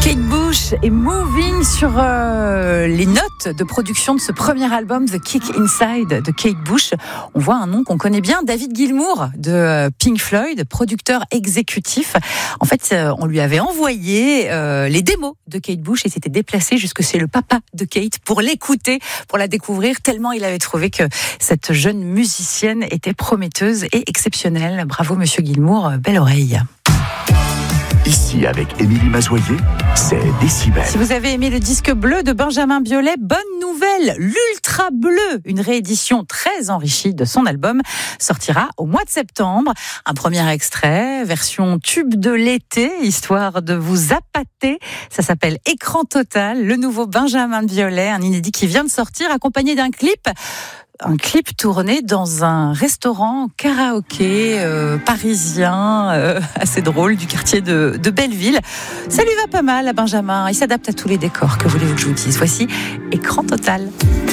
Kate Bush et Moving sur les notes de production de ce premier album The Kick Inside de Kate Bush. On voit un nom qu'on connaît bien, David Gilmour de Pink Floyd, producteur exécutif. En fait, on lui avait envoyé les démos de Kate Bush et s'était déplacé jusque chez le papa de Kate pour l'écouter, pour la découvrir, tellement il avait trouvé que cette jeune musicienne était prometteuse et exceptionnelle. Bravo Monsieur Gilmour, belle oreille. Ici, avec Émilie Mazoyer, c'est Décibel. Si vous avez aimé le disque bleu de Benjamin Biolay, bonne nouvelle, l'Ultra Bleu, une réédition très enrichie de son album, sortira au mois de septembre. Un premier extrait, version tube de l'été, histoire de vous appâter. Ça s'appelle Écran Total, le nouveau Benjamin Biolay, un inédit qui vient de sortir, accompagné d'un clip. Un clip tourné dans un restaurant karaoké parisien, assez drôle, du quartier de Belleville. Ça lui va pas mal à Benjamin, il s'adapte à tous les décors. Que voulez-vous que je vous dise ? Voici Écran Total.